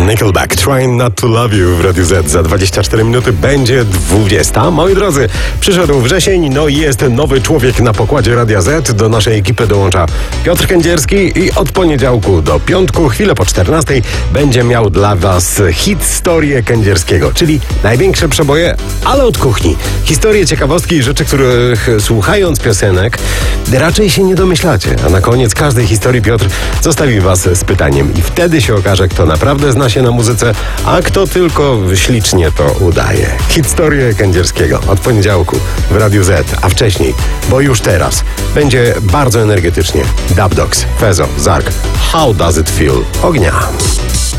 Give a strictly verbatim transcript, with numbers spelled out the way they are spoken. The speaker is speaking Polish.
Nickelback, Trying Not To Love You w Radiu Z. Za dwadzieścia cztery minuty będzie dwudziesta. Moi drodzy, przyszedł wrzesień, no i jest nowy człowiek na pokładzie Radia Z. Do naszej ekipy dołącza Piotr Kędzierski i od poniedziałku do piątku, chwilę po czternastej, będzie miał dla Was historię Kędzierskiego, czyli największe przeboje, ale od kuchni. Historie, ciekawostki i rzeczy, których słuchając piosenek raczej się nie domyślacie. A na koniec każdej historii Piotr zostawi Was z pytaniem i wtedy się okaże, kto naprawdę zna się na muzyce, a kto tylko ślicznie to udaje. Historię Kędzierskiego od poniedziałku w Radiu Z, a wcześniej, bo już teraz, będzie bardzo energetycznie. Dub Dogs, Fezo, Zark, How Does It Feel? Ognia.